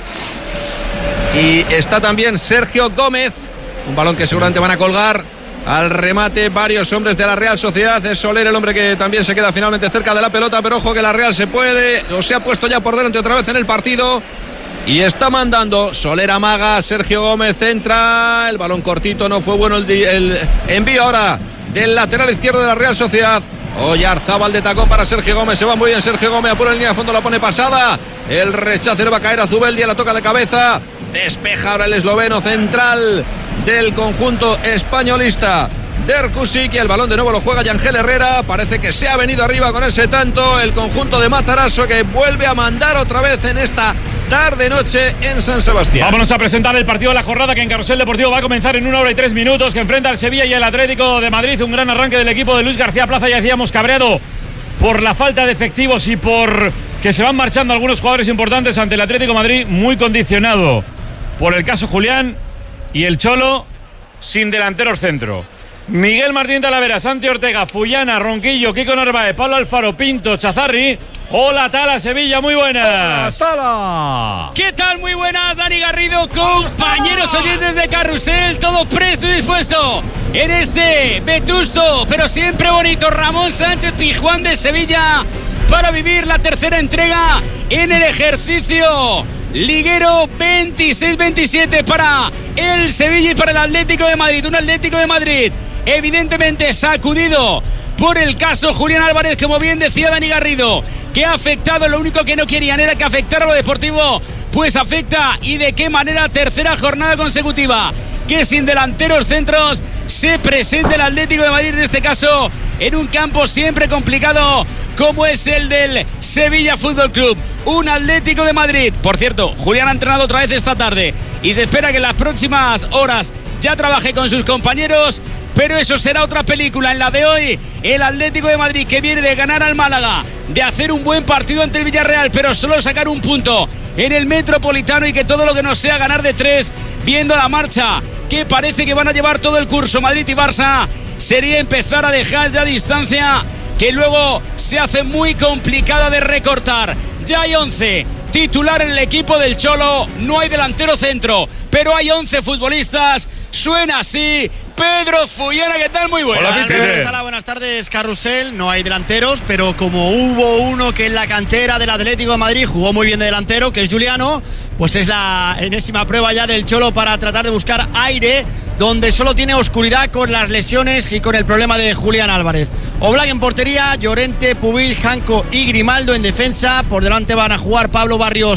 S4: Y está también Sergio Gómez, un balón que seguramente van a colgar al remate varios hombres de la Real Sociedad. Es Soler el hombre que también se queda finalmente cerca de la pelota, pero ojo que la Real se puede, o se ha puesto ya por delante otra vez en el partido. Y está mandando Soler, amaga, Sergio Gómez entra, el balón cortito, no fue bueno el, di- el envío ahora del lateral izquierdo de la Real Sociedad. Oyarzábal de tacón para Sergio Gómez, se va muy bien Sergio Gómez, apura en línea de fondo, la pone pasada, el rechace le va a caer a Zubeldia, la toca de cabeza, despeja ahora el esloveno central del conjunto españolista Derkusik, y el balón de nuevo lo juega Yangel Herrera. Parece que se ha venido arriba con ese tanto el conjunto de Matarazzo, que vuelve a mandar otra vez en esta tarde-noche en San Sebastián.
S2: Vámonos a presentar el partido de la jornada, que en Carrusel Deportivo va a comenzar en una hora y tres minutos, que enfrenta al Sevilla y el Atlético de Madrid. Un gran arranque del equipo de Luis García Plaza, ya decíamos, cabreado por la falta de efectivos y por que se van marchando algunos jugadores importantes ante el Atlético de Madrid, muy condicionado por el caso Julián, y el Cholo sin delanteros centro. Miguel Martín Talavera, Santi Ortega, Fullana, Ronquillo, Kiko Narváez, Pablo Alfaro, Pinto, Chazarri. Hola, Tala, Sevilla, muy buenas.
S3: ¡Tala!
S1: ¿Qué tal? Muy buenas, Dani Garrido, compañeros oyentes de Carrusel, todo presto y dispuesto en este vetusto, pero siempre bonito Ramón Sánchez Pizjuán de Sevilla, para vivir la tercera entrega en el ejercicio liguero veintiséis veintisiete para el Sevilla y para el Atlético de Madrid. Un Atlético de Madrid evidentemente sacudido por el caso Julián Álvarez, como bien decía Dani Garrido, que ha afectado. Lo único que no querían era que afectara lo deportivo, pues afecta, y de qué manera. Tercera jornada consecutiva que sin delanteros centros se presenta el Atlético de Madrid, en este caso en un campo siempre complicado como es el del Sevilla Fútbol Club. Un Atlético de Madrid, por cierto, Julián ha entrenado otra vez esta tarde y se espera que en las próximas horas ya trabaje con sus compañeros, pero eso será otra película. En la de hoy, el Atlético de Madrid, que viene de ganar al Málaga, de hacer un buen partido ante el Villarreal, pero solo sacar un punto en el Metropolitano, y que todo lo que no sea ganar de tres, viendo la marcha que parece que van a llevar todo el curso Madrid y Barça, sería empezar a dejar ya distancia, que luego se hace muy complicada de recortar. Ya hay once titular en el equipo del Cholo, no hay delantero centro, pero hay once futbolistas. Suena así Pedro Fullana, ¿qué tal? Muy buenas.
S5: Hola, ¿qué tal? Buenas tardes, Carrusel. No hay delanteros, pero como hubo uno que en la cantera del Atlético de Madrid jugó muy bien de delantero, que es Juliano, pues es la enésima prueba ya del Cholo para tratar de buscar aire donde solo tiene oscuridad, con las lesiones y con el problema de Julián Álvarez. Oblak en portería, Llorente, Pubil, Janco y Grimaldo en defensa. Por delante van a jugar Pablo Barrios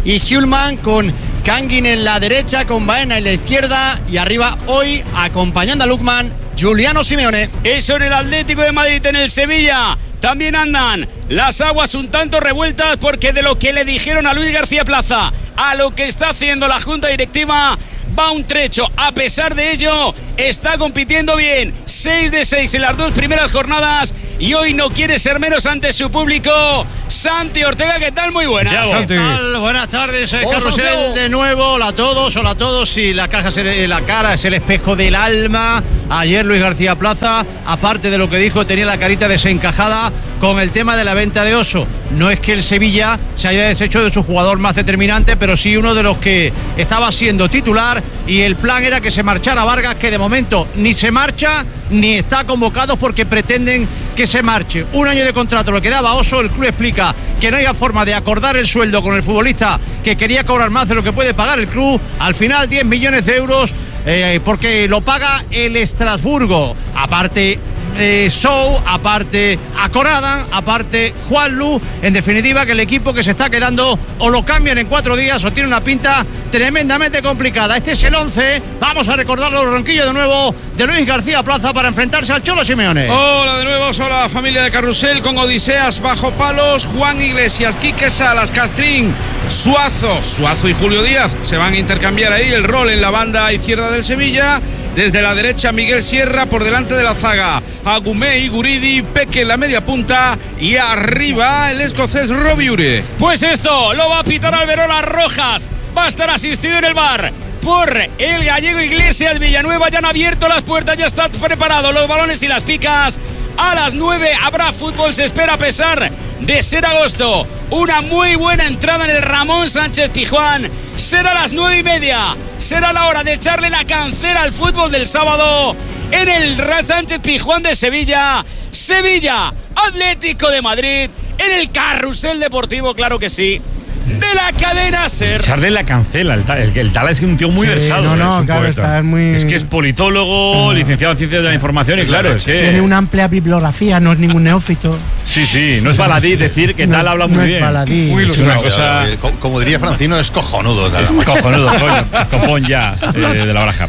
S5: y Hjulman, con Kangin en la derecha, con Baena en la izquierda y arriba hoy, acompañando a Lukman, Giuliano Simeone.
S1: Eso en el Atlético de Madrid. En el Sevilla también andan las aguas un tanto revueltas, porque de lo que le dijeron a Luis García Plaza a lo que está haciendo la junta directiva va un trecho. A pesar de ello, está compitiendo bien, seis de seis en las dos primeras jornadas, y hoy no quiere ser menos ante su público. Santi Ortega, ¿qué tal? Muy buenas.
S8: ¿Qué tal? Buenas tardes, eh, Carrusel de nuevo. Hola a todos, hola a todos. Y la, caja, la cara es el espejo del alma. Ayer Luis García Plaza, aparte de lo que dijo, tenía la carita desencajada con el tema de la venta de Oso. No es que el Sevilla se haya deshecho de su jugador más determinante, pero sí uno de los que estaba siendo titular, y el plan era que se marchara Vargas, que de momento ni se marcha ni está convocado porque pretenden que se marche. Un año de contrato lo que daba Oso. El club explica que no había forma de acordar el sueldo con el futbolista, que quería cobrar más de lo que puede pagar el club. Al final diez millones de euros eh, porque lo paga el Estrasburgo. Aparte Eh, Sou, aparte Acoradan, aparte Juanlu. En definitiva, que el equipo que se está quedando o lo cambian en cuatro días o tiene una pinta tremendamente complicada. Este es el once. Vamos a recordarlo, los ronquillos de nuevo de Luis García Plaza para enfrentarse al Cholo Simeone.
S4: Hola de nuevo, hola familia de Carrusel, con Odiseas bajo palos, Juan Iglesias, Quique Salas, Castrín, Suazo, Suazo y Julio Díaz se van a intercambiar ahí el rol en la banda izquierda del Sevilla. Desde la derecha, Miguel Sierra, por delante de la zaga, Agumé y Guridi, Peque en la media punta, y arriba el escocés Robbie Ure.
S1: Pues esto lo va a pitar Alberola Rojas. Va a estar asistido en el bar por el gallego Iglesias. Villanueva ya han abierto las puertas, ya están preparados los balones y las picas. A las nueve habrá fútbol, se espera, a pesar de ser agosto. Una muy buena entrada en el Ramón Sánchez Pizjuán. Será a las nueve y media. Será la hora de echarle la cancela al fútbol del sábado en el Sánchez Pizjuán de Sevilla. Sevilla, Atlético de Madrid, en el Carrusel Deportivo, claro que sí, de la cadena SER.
S2: Echarle la cancela. El, el, el Tala es un tío muy
S21: sí,
S2: versado.
S21: No, no,
S2: es,
S21: claro, está muy...
S2: es que es politólogo, uh, licenciado en Ciencias de la Información, y claro, es que...
S21: Tiene una amplia bibliografía, no es ningún neófito.
S2: Sí, sí, no es baladí decir que no, Tal habla muy
S21: no
S2: bien.
S21: Es baladí.
S12: Muy es una cosa... Como, como diría Francino, es cojonudo.
S2: Es cojonudo, coño, copón ya, eh, de la baraja.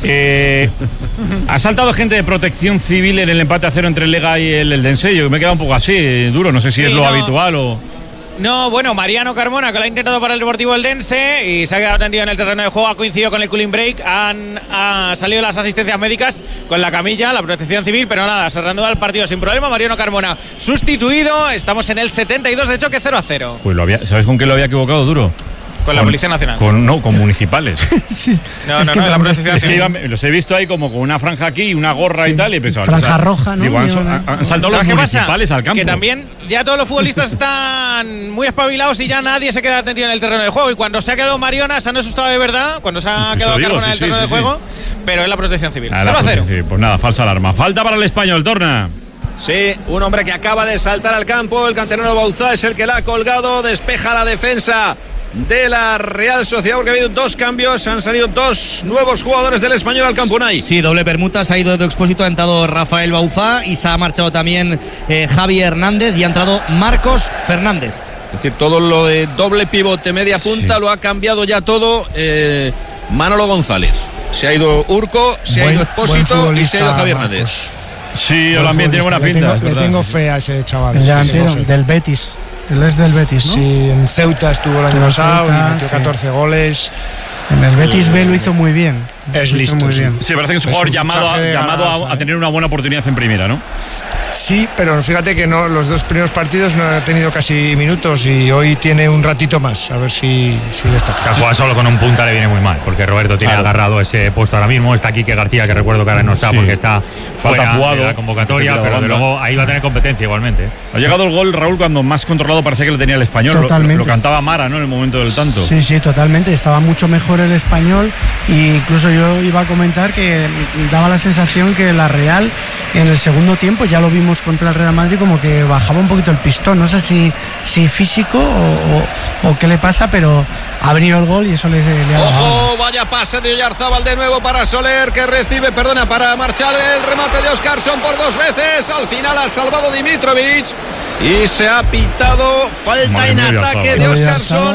S2: Eh, ha saltado gente de Protección Civil en el empate a cero entre el Lega y el Eldense. Yo me he quedado un poco así, duro, no sé si sí, es lo no. habitual o...
S19: No, bueno, Mariano Carmona, que lo ha intentado para el Deportivo Eldense y se ha quedado tendido en el terreno de juego, ha coincidido con el cooling break, han, han salido las asistencias médicas con la camilla, la Protección Civil, pero nada, se reanuda el partido sin problema. Mariano Carmona sustituido, estamos en el setenta y dos de choque, cero a cero.
S2: Pues lo había, ¿sabes con qué lo había equivocado, Duro?
S19: Con, con la Policía Nacional.
S2: Con, no, con municipales.
S21: sí.
S19: No, es no, no, la Protección
S2: es que iba, los he visto ahí como con una franja aquí, una gorra sí. y tal, y he pensado...
S21: Franja
S2: o sea,
S21: roja, ¿no?
S2: Digo, han, han, han saltado los municipales al campo.
S19: Que también ya todos los futbolistas están muy espabilados y ya nadie se queda atendido en el terreno de juego. Y cuando se ha quedado Mariona, se han asustado de verdad, cuando se ha quedado
S2: digo,
S19: Carmona
S2: sí,
S19: en el
S2: sí,
S19: terreno
S2: sí,
S19: de
S2: sí.
S19: juego, pero es la Protección Civil.
S2: Ah, cero a cero. Pues nada, falsa alarma. Falta para el español, Torna.
S4: Sí, un hombre que acaba de saltar al campo, el canterano Bauzá es el que la ha colgado, despeja la defensa de la Real Sociedad, porque ha habido dos cambios, han salido dos nuevos jugadores del Español al campo. Unai.
S18: Sí, doble permuta, se ha ido de Expósito, ha entrado Rafael Bauzá y se ha marchado también eh, Javi Hernández y ha entrado Marcos Fernández.
S4: Es decir, todo lo de doble pivote, media punta, sí. lo ha cambiado ya todo eh, Manolo González. Se ha ido Urco, se buen, ha ido Expósito y se ha ido Javi Hernández.
S2: Marcos. Sí, también tiene buena
S16: le
S2: pinta.
S16: Tengo, le tengo fe a ese chaval.
S21: El delantero del Betis. Él es del Betis, ¿no?
S16: Sí, en Ceuta estuvo el año pasado y metió catorce
S21: sí.
S16: goles.
S21: En el Betis B lo hizo muy bien.
S16: Es listo,
S21: muy
S16: sí.
S21: bien.
S2: Sí, parece que es un jugador llamado, a, llamado a, a tener una buena oportunidad en primera, ¿no?
S16: Sí, pero fíjate que no, los dos primeros partidos no ha tenido casi minutos y hoy tiene un ratito más, a ver si, si destaca.
S17: Jugar solo con un punta le viene muy mal, porque Roberto tiene claro. agarrado ese puesto ahora mismo. Está Quique García, que recuerdo que ahora no está sí. porque está fuera jugado, de la convocatoria, pero de luego ahí va a tener competencia igualmente.
S2: Ha llegado el gol, Raúl, cuando más controlado parece que lo tenía el Español. Totalmente. Lo, lo cantaba Mara, ¿no? En el momento del tanto.
S21: Sí, sí, totalmente. Estaba mucho mejor el Español e incluso yo iba a comentar que daba la sensación que la Real en el segundo tiempo, ya lo vimos contra el Real Madrid, como que bajaba un poquito el pistón. No sé si, si físico o, o, o qué le pasa, pero ha venido el gol y eso le, le ha dado.
S4: ¡Ojo! Vaya pase de Oyarzábal de nuevo para Soler, que recibe, perdona, para marchar el remate de Óscarson por dos veces. Al final ha salvado Dimitrovic y se ha pitado falta Madre en ataque de Óscarson.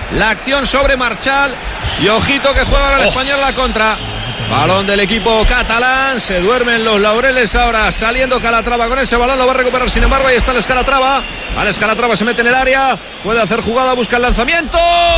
S4: la acción sobre Marchal. Y ojito que juega ahora el oh. español la contra. Balón del equipo catalán, se duermen los laureles ahora, saliendo Calatrava con ese balón, lo va a recuperar sin embargo, ahí está el Calatrava, Alex Calatrava se mete en el área, puede hacer jugada, busca el lanzamiento,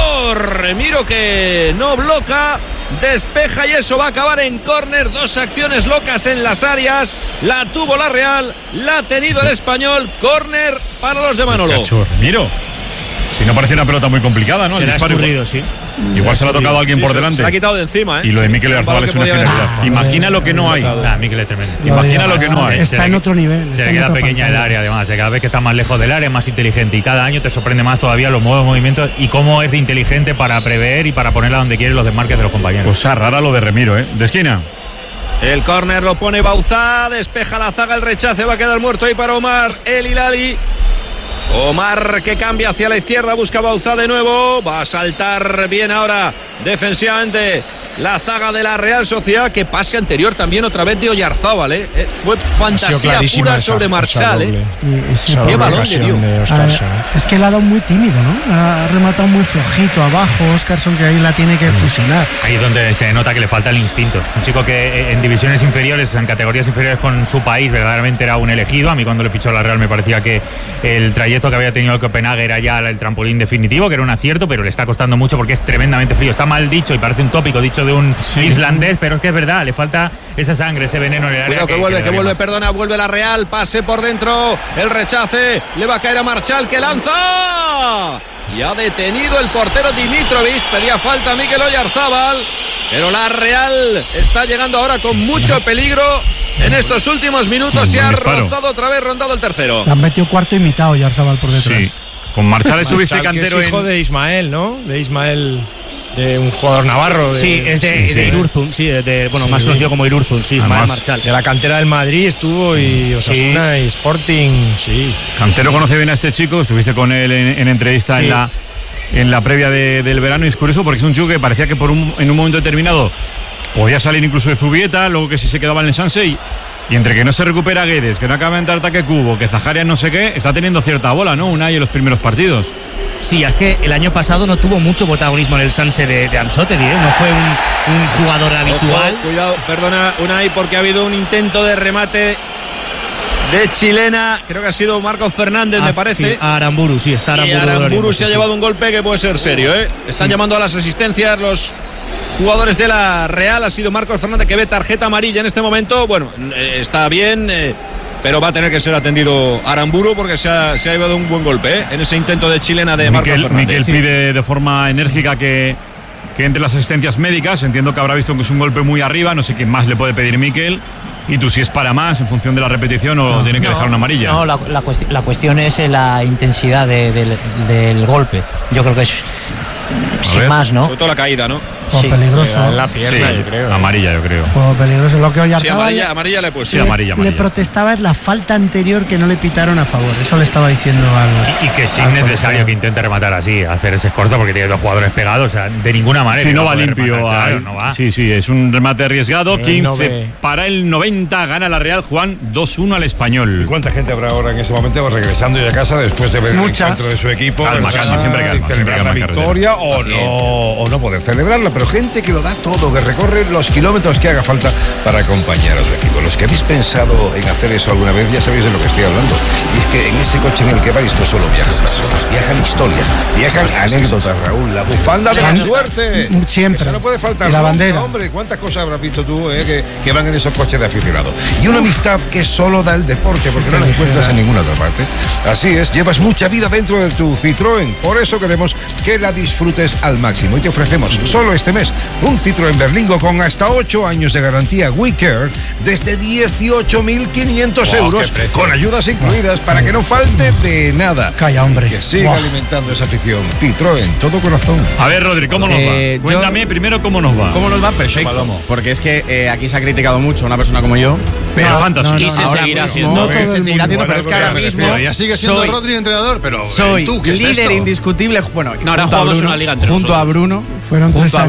S4: Remiro que no bloca, despeja y eso va a acabar en córner, dos acciones locas en las áreas, la tuvo la Real, la ha tenido el español, córner para los de Manolo.
S2: Remiro. Si no parece una pelota muy complicada, ¿no?
S18: Se le ha escurrido, sí.
S2: Igual se le ha tocado a alguien
S4: sí,
S2: por
S4: se,
S2: delante.
S4: Se la ha quitado de encima, ¿eh?
S2: Y lo de Mikel Oyarzabal es una genialidad. Ah, Imagina lo que no hay.
S17: Ah, Mikel es tremendo.
S2: Imagina lo que no hay.
S21: Está en otro nivel.
S17: Se le queda pequeña el área, además. Cada vez que está más lejos del área es más inteligente. Y cada año te sorprende más todavía los nuevos movimientos y cómo es de inteligente para prever y para ponerla donde quiere los desmarques de los compañeros.
S2: Cosa rara lo de Remiro, ¿eh? De esquina.
S4: El córner lo pone Bauzá, despeja la zaga, el rechace, va a quedar muerto ahí para Omar El Hilali. Omar que cambia hacia la izquierda, busca Bauzá de nuevo, va a saltar bien ahora defensivamente la zaga de la Real Sociedad, que pase anterior también otra vez de Oyarzábal, ¿eh? Eh, fue fantasía pura sobre Marchal, ¿eh? Qué balón le dio.
S21: De Oscarson, ¿eh? Es que le ha dado muy tímido, ¿no? Ha rematado muy flojito abajo Oscarson, que ahí la tiene que fusilar.
S17: Ahí es donde se nota que le falta el instinto. Un chico que en divisiones inferiores, en categorías inferiores con su país, verdaderamente era un elegido. A mí cuando le fichó la Real me parecía que el trayecto que había tenido el Copenhague era ya el trampolín definitivo, que era un acierto, pero le está costando mucho porque es tremendamente frío. Está mal dicho y parece un tópico dicho de un sí. islandés, pero es que es verdad, le falta esa sangre, ese veneno en el área.
S4: Cuidado que, que vuelve, que, que vuelve, más. perdona, vuelve la Real, pase por dentro, el rechace, le va a caer a Marchal, que lanza, y ha detenido el portero Dimitrovic, pedía falta Mikel Oyarzabal, pero la Real está llegando ahora con mucho peligro en estos últimos minutos y ha rozado otra vez, rondado el tercero.
S21: Le han metido cuarto imitado Oyarzabal por detrás. Sí.
S2: Con Marchal estuviste cantero
S16: es hijo
S2: en...
S16: de Ismael, ¿no? De Ismael, de un jugador navarro. De,
S18: sí, es de,
S16: sí,
S18: de
S16: sí,
S18: Irurzun, sí, de, bueno, sí. más conocido como Irurzun, sí, Ismael
S16: Además,
S18: Marchal.
S16: De la cantera del Madrid estuvo y Osasuna sí. y Sporting, sí.
S2: Cantero conoce bien a este chico, estuviste con él en, en entrevista sí. en la en la previa de, del verano, y es curioso porque es un chico que parecía que por un, en un momento determinado podía salir incluso de Zubieta, luego que sí se quedaba en el Sanse y, y entre que no se recupera Guedes, que no acaba de entrar ataque Cubo, que Zaharias no sé qué, está teniendo cierta bola, ¿no? Unai en los primeros partidos.
S18: Sí, es que el año pasado no tuvo mucho protagonismo en el Sanse de, de Ancelotti, ¿eh? No fue un, un jugador habitual.
S4: Ojo, cuidado, perdona Unai, porque ha habido un intento de remate de chilena, creo que ha sido Marcos Fernández, ah, me parece.
S18: Sí, Aramburu, sí, está Aramburu.
S4: Y Aramburu se ha llevado un golpe que puede ser serio, ¿eh? Están sí. llamando a las asistencias los jugadores de la Real, ha sido Marcos Fernández que ve tarjeta amarilla en este momento. Bueno, eh, está bien, eh, pero va a tener que ser atendido Aramburu porque se ha, se ha llevado un buen golpe, ¿eh? En ese intento de chilena de Marcos
S2: Miquel,
S4: Fernández.
S2: Miquel sí. pide de forma enérgica que, que entre las asistencias médicas. Entiendo que habrá visto que es un golpe muy arriba, no sé qué más le puede pedir Miquel. ¿Y tú si es para más en función de la repetición o no, tiene que no, dejar una amarilla?
S20: No, la, la, cuestión, la cuestión es la intensidad de, de, del golpe. Yo creo que es sin más, ¿no?
S4: Sobre todo la caída, ¿no?
S21: Sí. Peligroso.
S16: En la pierna,
S2: sí,
S16: yo creo.
S2: Amarilla, yo creo.
S21: Juego peligroso. Lo que Oyarzabal
S4: sí, amarilla, amarilla le he puesto.
S2: Sí, amarilla, amarilla.
S21: Le protestaba es la falta anterior que no le pitaron a favor. Eso le estaba diciendo algo.
S17: Y, y que es innecesario que intente rematar así, hacer ese escorzo porque tiene dos jugadores pegados. O sea, de ninguna manera.
S2: Sí, no va limpio.
S17: Rematar, claro, no va.
S2: Sí, sí, es un remate arriesgado.
S16: Pero
S2: quince
S16: no
S2: para el noventa. Gana la Real, Juan, dos uno al Español.
S3: ¿Y cuánta gente habrá ahora en ese momento regresando ya a casa después de ver
S21: Mucha.
S3: el encuentro de su equipo?
S2: Calma, calma, siempre calma.
S3: Y celebrar
S2: siempre
S3: la
S2: calma,
S3: victoria o no, o no poder celebrarla. Pero gente que lo da todo, que recorre los kilómetros que haga falta para acompañar a su equipo. Los que habéis pensado en hacer eso alguna vez ya sabéis de lo que estoy hablando. Y es que en ese coche en el que vais no solo viajan personas, viajan historias, viajan anécdotas, Raúl, la bufanda de la suerte.
S21: Siempre.
S3: Eso no puede faltar.
S21: Y la bandera.
S3: Hombre, ¿cuántas cosas habrás visto tú eh, que, que van en esos coches de aficionado? Y una amistad que solo da el deporte, porque no la encuentras en ninguna otra parte. Así es, llevas mucha vida dentro de tu Citroën. Por eso queremos que la disfrutes al máximo. Y te ofrecemos sí. solo este mes un Citroën Berlingo con hasta ocho años de garantía WeCare desde dieciocho mil quinientos wow, euros, con ayudas incluidas para que no falte de nada.
S21: Calla, hombre.
S3: Y que siga wow. alimentando esa afición. Citroën, todo corazón.
S2: A ver, Rodri, ¿cómo nos
S9: eh,
S2: va? Cuéntame
S9: yo,
S2: primero cómo nos va.
S9: ¿Cómo nos va? Perfecto. Porque es que eh, aquí se ha criticado mucho a una persona como yo.
S2: Pero
S9: no,
S2: fantasy.
S9: No, no,
S2: y se
S9: ahora,
S2: seguirá
S9: no,
S2: haciendo.
S9: No, no, se seguirá haciendo, pero es que ahora mismo.
S12: Pero ya sigue siendo
S9: soy,
S12: Rodri entrenador, pero
S9: soy
S12: ¿tú qué es
S9: líder
S12: esto?
S9: indiscutible. Bueno,
S22: no, ahora
S9: junto, a
S22: jugamos
S9: Bruno,
S22: una liga entre
S9: junto
S22: nosotros.
S9: a Bruno.
S21: Fueron
S9: junto
S21: tres
S9: a
S21: años.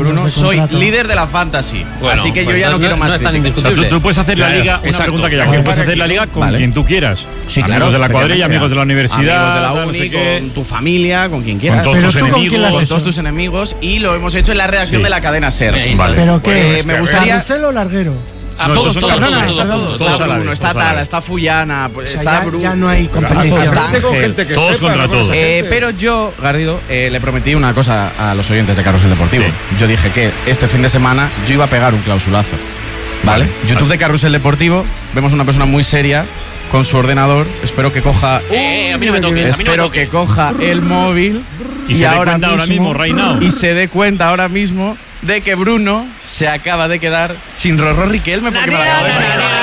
S9: Bruno, soy líder de la fantasy.
S2: Bueno,
S9: así que
S2: pues
S9: yo ya no,
S2: no
S9: quiero más.
S2: No es tan indiscutible. O sea, tú, tú puedes hacer la liga, una pregunta que ya, que puedes hacer la liga con vale. quien tú quieras.
S9: Sí,
S2: amigos
S9: claro,
S2: de la cuadrilla, amigos de la universidad,
S9: amigos de la uni, no sé con tu familia, con quien quieras.
S2: Con todos tus enemigos.
S9: Con todos tus enemigos. Y lo hemos hecho en la redacción
S2: sí.
S9: de la cadena SER.
S2: Vale.
S21: ¿Pero qué?
S9: Eh, me gustaría.
S21: ¿Carrusel o larguero?
S9: A
S2: no,
S9: todos,
S2: son
S9: todos,
S2: todos,
S9: todos,
S2: todos,
S9: todos,
S2: todos,
S9: Está
S2: todos
S9: Bruno, está Tala, está Fullana,
S21: O sea,
S9: está
S21: ya,
S9: Bruno.
S21: ya no hay competencia.
S9: Está Ángel.
S3: gente que
S2: Todos
S3: sepa,
S2: contra
S3: ¿no?
S2: todos.
S9: Eh, pero yo, Garrido, eh, le prometí una cosa a los oyentes de Carrusel Deportivo.
S2: Sí.
S9: Yo dije que este fin de semana yo iba a pegar un clausulazo. ¿Vale?
S2: Vale.
S9: YouTube
S2: Así.
S9: de Carrusel Deportivo, vemos una persona muy seria con su ordenador. Espero que coja.
S22: Eh, a mí no me toques, a mí no me
S9: espero
S22: toques.
S9: que coja el móvil
S2: Y se dé cuenta ahora mismo, right now.
S9: Y se dé cuenta ahora mismo de que Bruno se acaba de quedar sin Rorró Riquelme porque me lo acabo de fichar.